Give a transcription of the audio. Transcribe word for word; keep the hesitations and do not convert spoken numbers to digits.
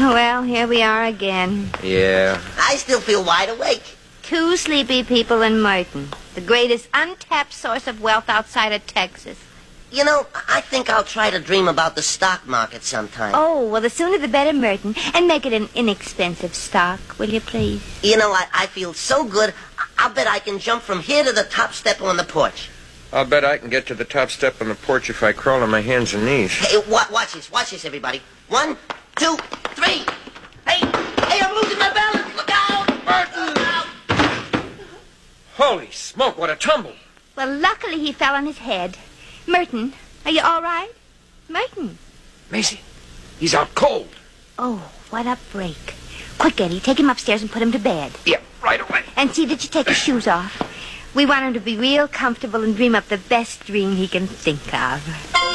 Well, here we are again. Yeah. I still feel wide awake. Two sleepy people in Merton, the greatest untapped source of wealth outside of Texas. You know, I think I'll try to dream about the stock market sometime. Oh, well, the sooner the better, Merton. And make it an inexpensive stock, will you please? You know, I, I feel so good, I'll bet I can jump from here to the top step on the porch. I'll bet I can get to the top step on the porch if I crawl on my hands and knees. Hey, wa- watch this, watch this, everybody. One, two, three. Hey, hey, I'm losing my balance. Look out! Merton! Look out! Holy smoke, what a tumble. Well, luckily he fell on his head. Merton, are you all right? Merton. Macy, he's out cold. Oh, what a break. Quick, Eddie, take him upstairs and put him to bed. Yeah, right away. And see that you take his shoes off. We want him to be real comfortable and dream up the best dream he can think of.